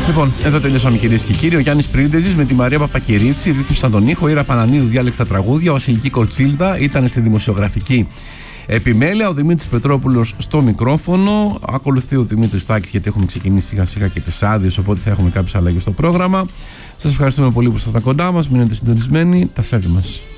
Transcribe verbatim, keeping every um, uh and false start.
Λοιπόν, εδώ τελειώσαμε κυρίες και κύριοι. Ο Γιάννης Πρίντεζης με τη Μαρία Παπακυρίτσι ρύθμισαν τον ήχο. Η Ήρα Πανανίδου διάλεξε τα τραγούδια. Ο Βασιλική Κολτσίλδα ήταν στη δημοσιογραφική επιμέλεια. Ο Δημήτρης Πετρόπουλος στο μικρόφωνο. Ακολουθεί ο Δημήτρης Τάκης, γιατί έχουμε ξεκινήσει σιγά σιγά και τις άδειες. Οπότε θα έχουμε κάποιες αλλαγές στο πρόγραμμα. Σας ευχαριστούμε πολύ που ήσασταν κοντά μας. Μείνετε συντονισμένοι. Τα σέβη μας.